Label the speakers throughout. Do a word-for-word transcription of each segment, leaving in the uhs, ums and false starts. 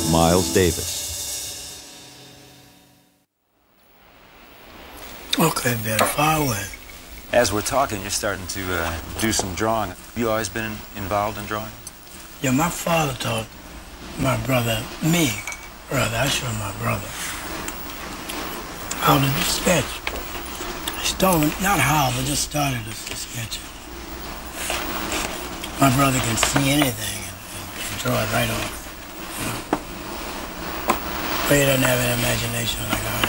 Speaker 1: Miles Davis.
Speaker 2: Okay, Ben, far away.
Speaker 3: As we're talking, you're starting to uh, do some drawing. You always been involved in drawing?
Speaker 2: Yeah, my father taught my brother, me, brother, I showed my brother how to sketch. I started, not how, but just started to sketch. My brother can see anything and, and draw it right off. You know? But he doesn't have an imagination like I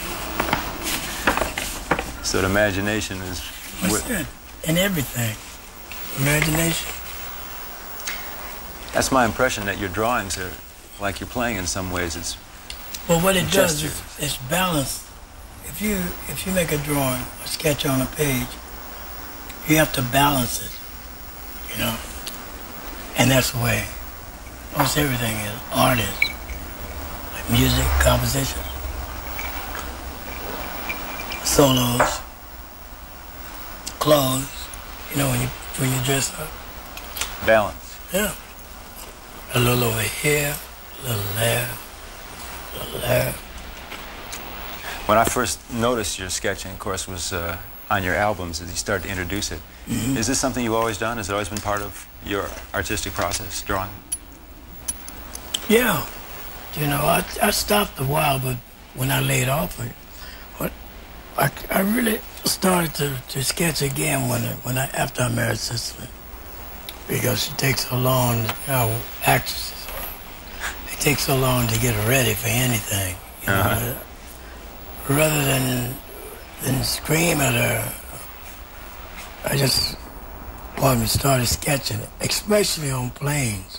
Speaker 2: have.
Speaker 3: So the imagination is...
Speaker 2: What's that? In everything. Imagination.
Speaker 3: That's my impression, that your drawings are like you're playing in some ways. It's
Speaker 2: well, what it does is it's balance. If you if you make a drawing, a sketch on a page, you have to balance it, you know. And that's the way almost everything is. Art is like music, composition, solos, clothes. You know, when you when you dress up.
Speaker 3: Balance.
Speaker 2: Yeah. A little over here, a little there, a little there.
Speaker 3: When I first noticed your sketching, of course, was uh, on your albums as you started to introduce it. Mm-hmm. Is this something you've always done? Has it always been part of your artistic process, drawing?
Speaker 2: Yeah. You know, I, I stopped a while, but when I laid off it, what, I, I really started to, to sketch again when, when I, after I married Cicely. Because she takes so long, you know, actresses, it takes so long to get ready for anything. You know, uh-huh. Rather than than scream at her, I just wanted to start sketching, especially on planes.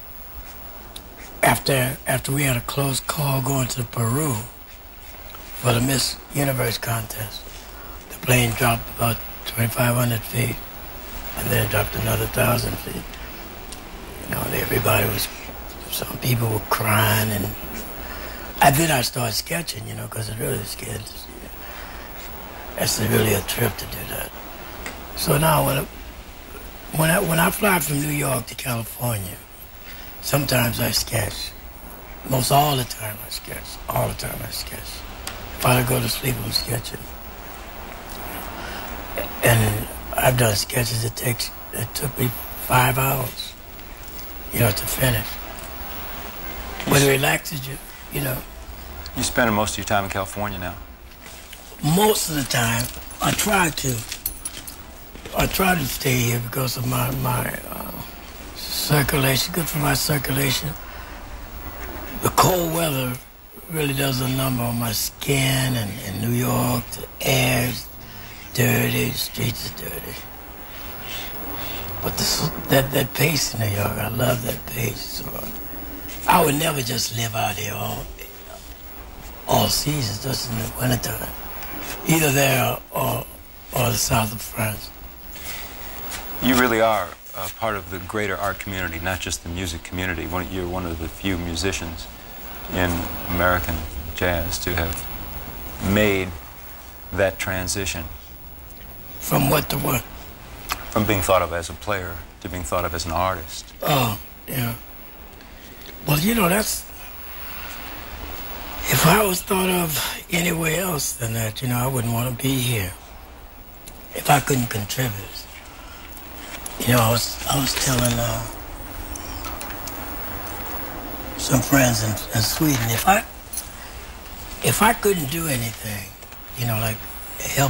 Speaker 2: After after we had a close call going to Peru for the Miss Universe contest, the plane dropped about twenty-five hundred feet. And then it dropped another thousand feet. You know, and everybody was, some people were crying, and, and then I started sketching, you know, because it really is good. It's really a trip to do that. So now when I, when I, when I fly from New York to California, sometimes I sketch. Most all the time I sketch. All the time I sketch. If I go to sleep, I'm sketching. And I've done sketches that takes that took me five hours, you know, to finish. But it relaxes you, you know.
Speaker 3: You spend most of your time in California now?
Speaker 2: Most of the time, I try to. I try to stay here because of my my uh, circulation. Good for my circulation. The cold weather really does a number on my skin, and in New York, the air's dirty, the streets are dirty. But the, that, that pace in New York, I love that pace. So I would never just live out here all, all seasons, just in the wintertime. Either there or, or the south of France.
Speaker 3: You really are uh, part of the greater art community, not just the music community. One, you're one of the few musicians in American jazz to have made that transition.
Speaker 2: From what to what?
Speaker 3: From being thought of as a player to being thought of as an artist.
Speaker 2: Oh, yeah. Well, you know, that's... If I was thought of anywhere else than that, you know, I wouldn't want to be here. If I couldn't contribute. You know, I was, I was telling uh, some friends in, in Sweden, if I, if I couldn't do anything, you know, like help,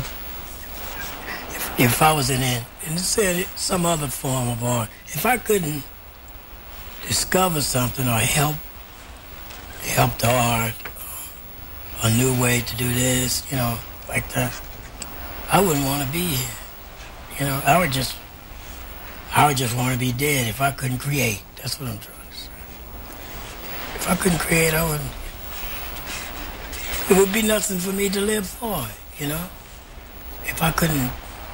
Speaker 2: if I was in it, and said some other form of art, if I couldn't discover something or help, help the art, a new way to do this, you know, like that, I wouldn't want to be here. You know, I would just, I would just want to be dead if I couldn't create. That's what I'm trying to say. If I couldn't create, I wouldn't. It would be nothing for me to live for, you know? If I couldn't,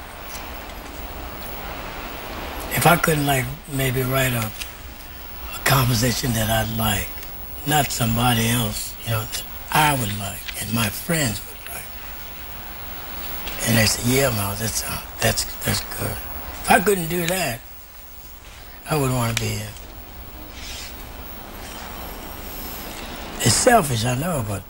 Speaker 2: if I couldn't, like, maybe write a, a composition that I'd like, not somebody else, you know, that I would like, and my friends would like. And they say, yeah, Miles, that's, uh, that's, that's good. If I couldn't do that, I wouldn't want to be here. It's selfish, I know, but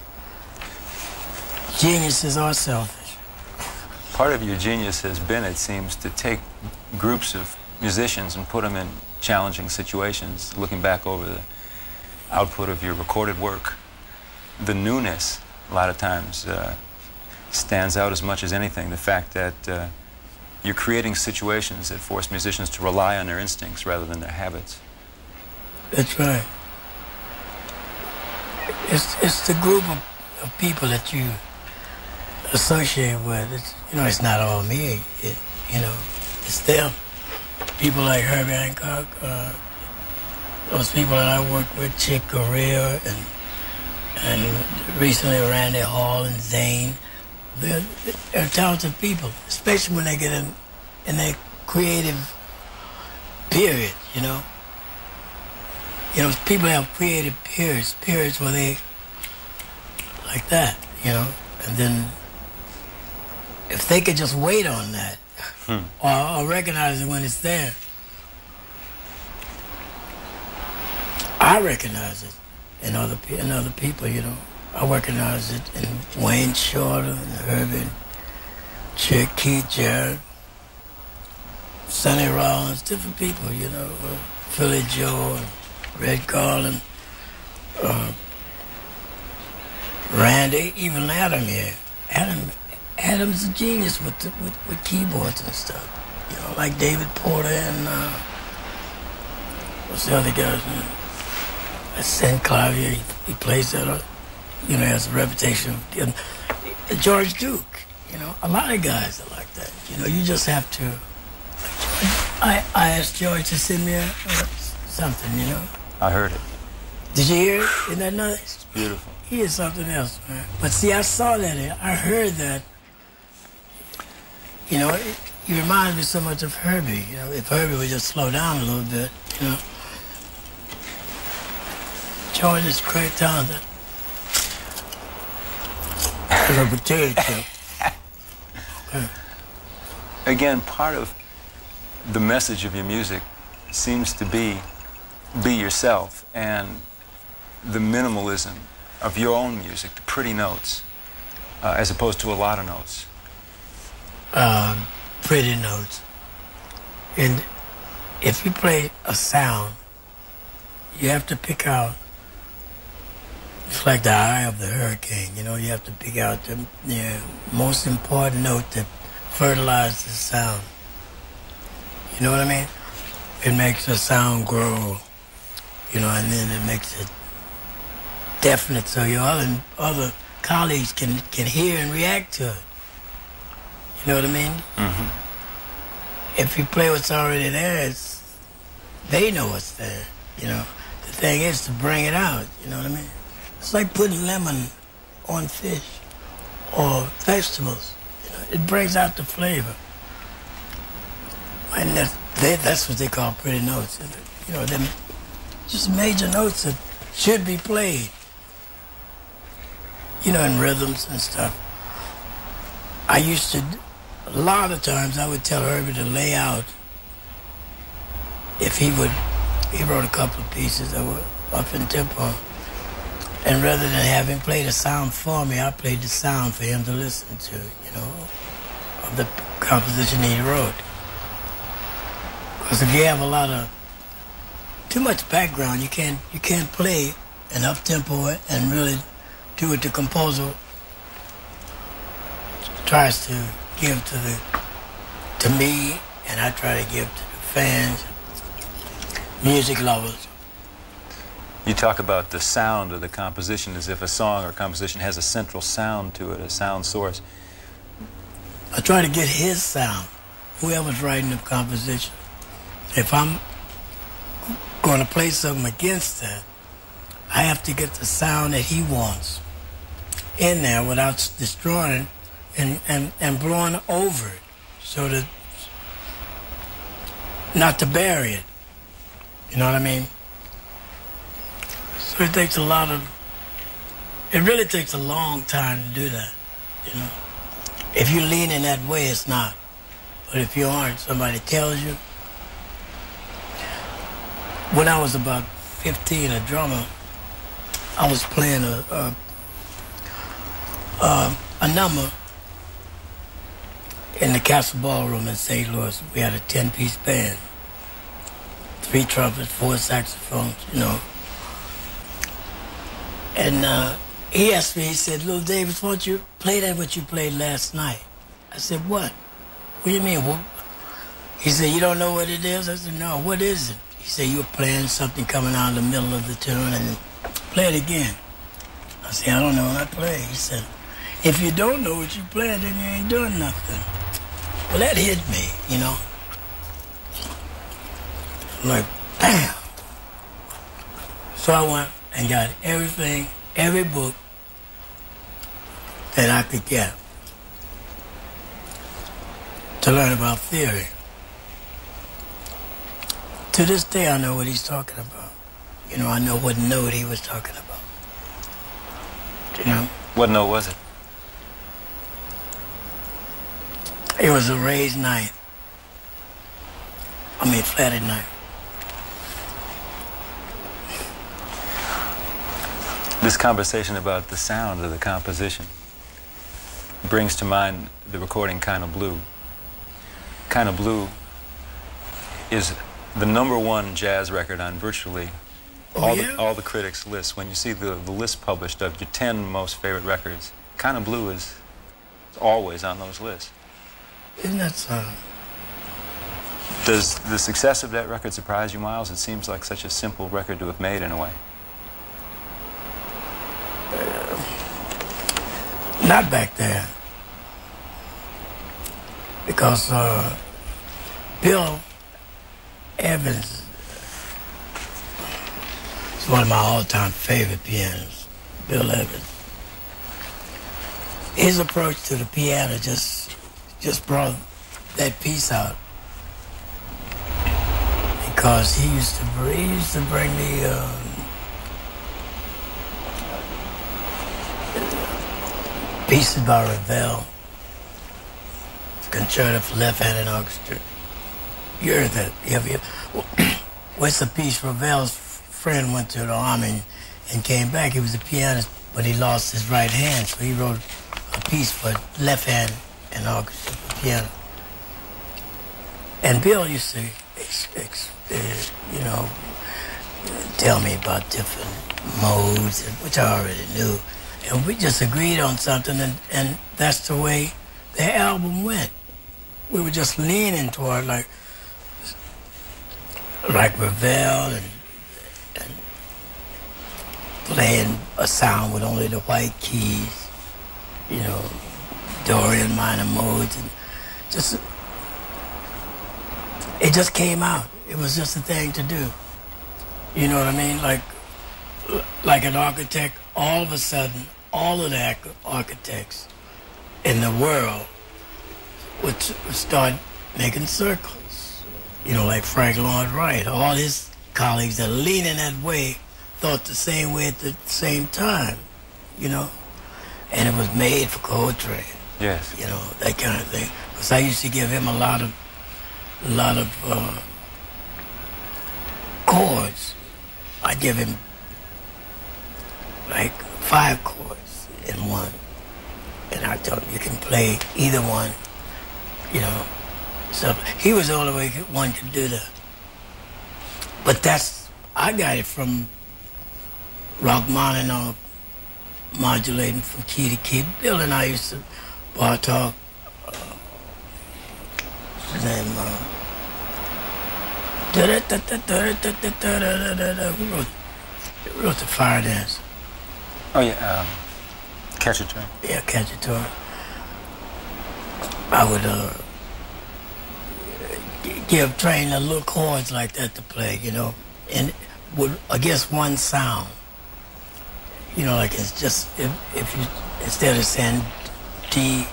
Speaker 2: geniuses are selfish.
Speaker 3: Part of your genius has been, it seems, to take groups of musicians and put them in challenging situations. Looking back over the output of your recorded work, the newness, a lot of times, uh, stands out as much as anything. The fact that uh, you're creating situations that force musicians to rely on their instincts rather than their habits.
Speaker 2: That's right. It's, it's the group of, of people that you associate with. It's, you know, it's not all me. It, you know, it's them. People like Herbie Hancock, uh, those people that I worked with, Chick Corea, and and recently Randy Hall and Zane. They're, they're talented people, especially when they get in, in their creative period, you know. You know, people have creative periods, periods where they, like that, you know, and then if they could just wait on that, hmm. or, or recognize it when it's there, I recognize it in other, in other people, you know. I recognize it in Wayne Shorter and Herbie, and Chick, Keith Jarrett, Sonny Rollins, different people, you know, uh, Philly Joe, and Red Garland, uh, Randy, even Adam here. Adam, Adam's a genius with, the, with with keyboards and stuff. You know, like David Porter and uh, what's the other guy's name? Saint Clavier. He, he plays that. Uh, you know, has a reputation of uh, George Duke. You know, a lot of guys are like that. You know, you just have to. I I asked George to send me a, uh, something. You know.
Speaker 3: I heard it.
Speaker 2: Did you hear it? Isn't that nice?
Speaker 3: It's beautiful.
Speaker 2: He is something else, man. But see, I saw that. I heard that. You know, it, he reminds me so much of Herbie. You know, if Herbie would just slow down a little bit, you know. George is great talent. As a potato chip. Okay.
Speaker 3: Again, part of the message of your music seems to be be yourself, and the minimalism of your own music, the pretty notes, uh, as opposed to a lot of notes.
Speaker 2: Um, pretty notes. And if you play a sound, you have to pick out, it's like the eye of the hurricane, you know, you have to pick out the, the most important note that fertilizes the sound. You know what I mean? It makes the sound grow. You know, and then it makes it definite so your other other colleagues can, can hear and react to it. You know what I mean? Mm-hmm. If you play what's already there, it's, they know what's there, you know. The thing is to bring it out, you know what I mean? It's like putting lemon on fish or vegetables. You know, it brings out the flavor. And that, they, that's what they call pretty notes. You know, them just major notes that should be played. You know, in rhythms and stuff. I used to, a lot of times I would tell Herbie to lay out, if he would, he wrote a couple of pieces that were up in tempo. And rather than have him play the sound for me, I played the sound for him to listen to, you know, of the composition he wrote. Because if you have a lot of, too much background, you can't you can't play an up tempo and really do what the composer tries to give to the to me, and I try to give to the fans, music lovers.
Speaker 3: You talk about the sound of the composition as if a song or composition has a central sound to it, a sound source.
Speaker 2: I try to get his sound, whoever's writing the composition. If I'm going to play something against that, I have to get the sound that he wants in there without destroying it and, and, and blowing over it, so that not to bury it. You know what I mean? So it takes a lot of, it really takes a long time to do that, you know. If you lean in that way, it's not. But if you aren't, somebody tells you. When I was about fifteen, a drummer I was playing a a, a, a number in the Castle Ballroom in Saint Louis. We had a ten-piece band, three trumpets, four saxophones, you know. And uh, he asked me, he said, "Little Davis, why don't you play that what you played last night?" I said, "What? What do you mean? What?" He said, "You don't know what it is?" I said, "No, what is it?" He said, "You were playing something coming out of the middle of the tune and then play it again." I said, "I don't know what I play." He said, "If you don't know what you playing, then you ain't doing nothing." Well, that hit me, you know. I'm like, damn. So I went and got everything, every book that I could get to learn about theory. To this day, I know what he's talking about. You know, I know what note he was talking about. You know?
Speaker 3: What note was it?
Speaker 2: It was a raised ninth. I mean, flatted ninth.
Speaker 3: This conversation about the sound of the composition brings to mind the recording Kinda Blue. Kinda Blue is the number one jazz record on virtually
Speaker 2: oh,
Speaker 3: all,
Speaker 2: yeah?
Speaker 3: the, all the critics' lists. When you see the, the list published of your ten most favorite records, Kinda Blue is always on those lists.
Speaker 2: Isn't that so?
Speaker 3: Does the success of that record surprise you, Miles? It seems like such a simple record to have made in a way.
Speaker 2: Uh, not back then. Because uh, Bill Evans is one of my all-time favorite pianists, Bill Evans. His approach to the piano just just brought that piece out. Because he used to bring, he used to bring the um, pieces by Ravel, Concerto for Left-Handed Orchestra. You heard that? You have, you have, what's the piece? Ravel's friend went to the army and, and came back. He was a pianist, but he lost his right hand, so he wrote a piece for left hand and orchestra for piano. And Bill used to, ex, ex, uh, you know, tell me about different modes, which I already knew. And we just agreed on something, and, and that's the way the album went. We were just leaning toward like, like Ravel and, and playing a sound with only the white keys, you know, Dorian minor modes, and just, it just came out. It was just a thing to do. You know what I mean? Like, like an architect, all of a sudden, all of the architects in the world would start making circles. You know, like Frank Lloyd Wright. All his colleagues that are leaning that way thought the same way at the same time, you know? And it was made for Coltrane.
Speaker 3: Yes.
Speaker 2: You know, that kind of thing. Because I used to give him a lot of, a lot of uh, chords. I'd give him like five chords in one. And I told him, you can play either one, you know. So he was the only way one could do that. But that's, I got it from Rachmaninoff modulating from key to key. Bill and I used to Bartok, uh, his name, uh, who wrote, who wrote the Fire Dance?
Speaker 3: Oh, yeah, um, Cacciatore.
Speaker 2: Yeah, Cacciatore. I would uh, give Train the little chords like that to play, you know, and would against one sound. You know, like it's just, if, if you, instead of saying D,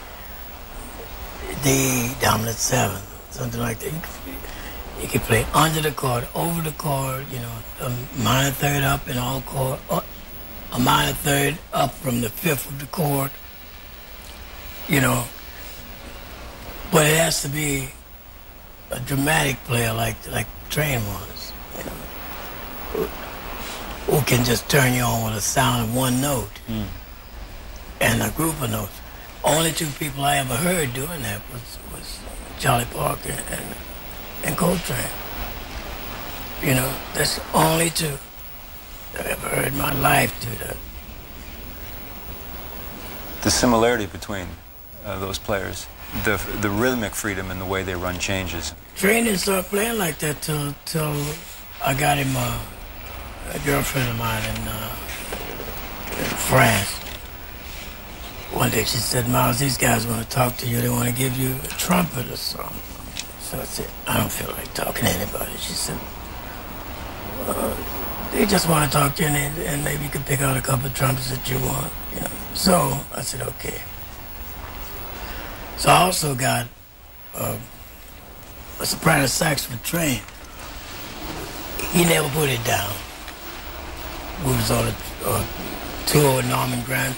Speaker 2: D dominant seven, something like that, you could, you could play under the chord, over the chord, you know, a minor third up in all chord, a minor third up from the fifth of the chord, you know. But it has to be a dramatic player like like Train was, you know. who can just turn you on with a sound of one note mm. and a group of notes. Only two people I ever heard doing that was, was Charlie Parker and, and Coltrane. You know, that's the only two I ever heard in my life do that.
Speaker 3: The similarity between uh, those players, the the rhythmic freedom and the way they run changes.
Speaker 2: Trane didn't start playing like that till till I got him uh, a girlfriend of mine in, uh, in France. One day she said, "Miles, these guys want to talk to you. They want to give you a trumpet or something." So I said, "I don't feel like talking to anybody." She said, uh, "They just want to talk to you, and, and maybe you can pick out a couple of trumpets that you want." You know. So I said, "Okay." So I also got uh, a soprano sax for Trane. He never put it down. We was on a uh, tour with Norman Granz.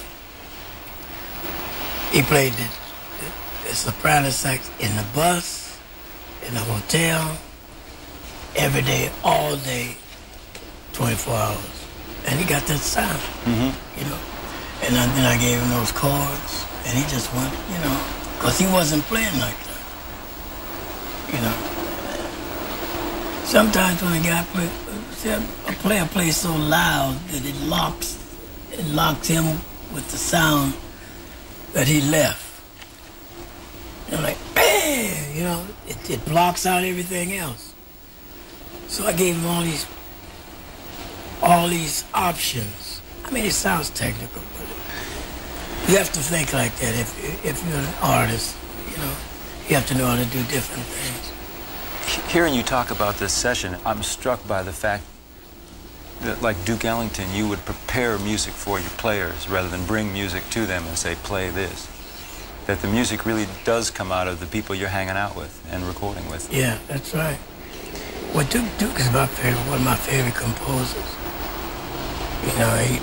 Speaker 2: He played the, the, the soprano sax in the bus, in the hotel, every day, all day, twenty-four hours. And he got that sound, mm-hmm. you know. And then I gave him those chords, and he just went, you know, because he wasn't playing like that, you know. Sometimes when a guy play, see, a player plays so loud that it locks, it locks him with the sound that he left. You know, like, bam, you know, it, it blocks out everything else. So I gave him all these, all these options. I mean, it sounds technical, but you have to think like that. If if you're an artist, you know, you have to know how to do different things.
Speaker 3: Hearing you talk about this session, I'm struck by the fact that, like Duke Ellington, you would prepare music for your players rather than bring music to them and say, play this. That the music really does come out of the people you're hanging out with and recording with.
Speaker 2: Yeah, that's right. Well, Duke, Duke is my favorite, one of my favorite composers. You know, he,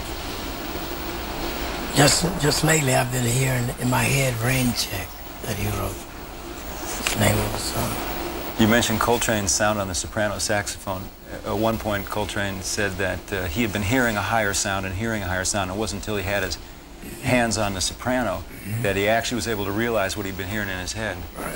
Speaker 2: just just lately I've been hearing in my head Rain Check that he wrote. That's the name of the song.
Speaker 3: You mentioned Coltrane's sound on the soprano saxophone. At one point, Coltrane said that uh, he had been hearing a higher sound and hearing a higher sound. It wasn't until he had his hands on the soprano mm-hmm. that he actually was able to realize what he'd been hearing in his head.
Speaker 2: Right.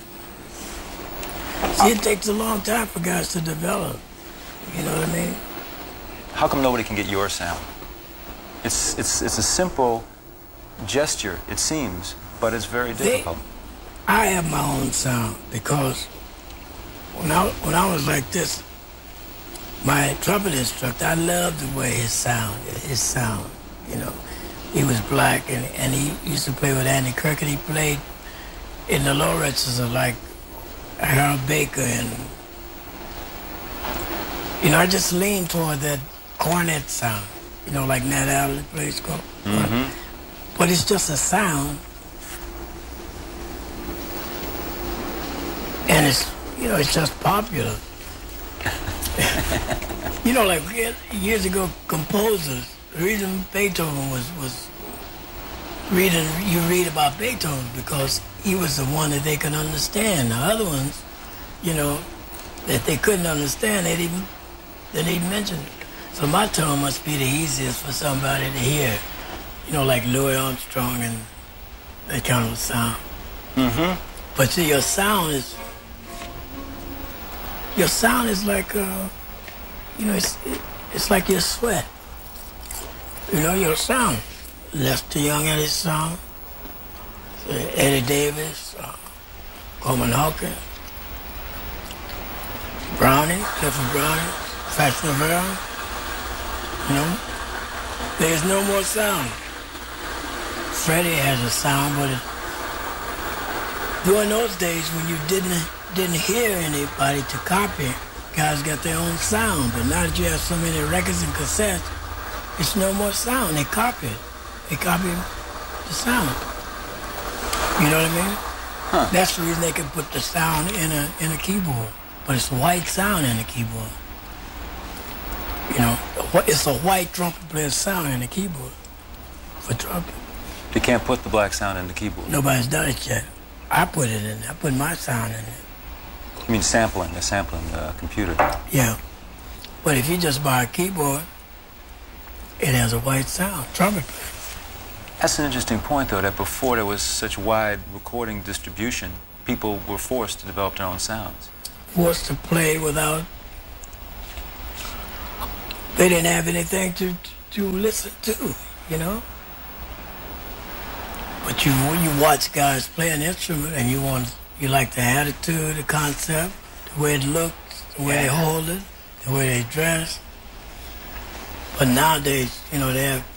Speaker 2: See, it takes a long time for guys to develop. You know what I mean?
Speaker 3: How come nobody can get your sound? It's it's it's a simple gesture, it seems, but it's very difficult.
Speaker 2: They, I have my own sound because when I when I was like this, my trumpet instructor, I loved the way his sound, his sound, you know. He was black and, and he used to play with Andy Kirk, and he played in the low registers of like Harold Baker, and you know, I just leaned toward that cornet sound, you know, like Nat Adderley plays called. Mm-hmm. But it's just a sound, and it's, you know, it's just popular. You know, like years ago, composers, the reason Beethoven was, was reading, you read about Beethoven because he was the one that they could understand. The other ones, you know, that they couldn't understand, they didn't, they didn't mention it. So my tone must be the easiest for somebody to hear, you know, like Louis Armstrong and that kind of sound. Mm-hmm. But see, your sound is, your sound is like, uh, you know, it's, it, it's like your sweat. You know, your sound. Lester Young had his sound. Eddie Davis, uh, Coleman Hawkins, Brownie, Clifford Brownie, Fats Navarro. You know, there's no more sound. Freddie has a sound, but it, during those days when you didn't didn't hear anybody to copy, guys got their own sound. But now that you have so many records and cassettes, it's no more sound. They copy it. They copy the sound. You know what I mean? Huh. That's the reason they can put the sound in a in a keyboard. But it's white sound in the keyboard. You know, it's a white trumpet player sound in the keyboard for trumpet.
Speaker 3: You can't put the black sound in the keyboard.
Speaker 2: Nobody's done it yet. I put it in. I put my sound in it.
Speaker 3: You mean sampling, the sampling the computer?
Speaker 2: Yeah. But if you just buy a keyboard, it has a white sound, trumpet player.
Speaker 3: That's an interesting point, though, that before there was such wide recording distribution, people were forced to develop their own sounds.
Speaker 2: Forced to play without... They didn't have anything to, to listen to, you know? But you, when you watch guys play an instrument and you want, you like the attitude, the concept, the way it looks, the way yeah. they hold it, the way they dress. But nowadays, you know, they have